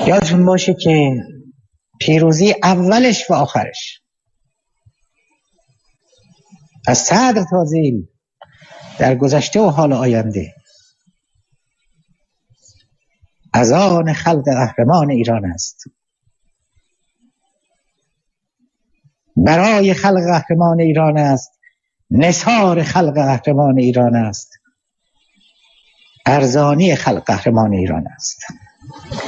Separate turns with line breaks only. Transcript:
یادتون باشه که پیروزی اولش و آخرش از صدر تا ذیل در گذشته و حال آینده از آن خلق قهرمان ایران است. برای خلق قهرمان ایران است، نثار خلق قهرمان ایران است، ارزانی خلق قهرمان ایران است.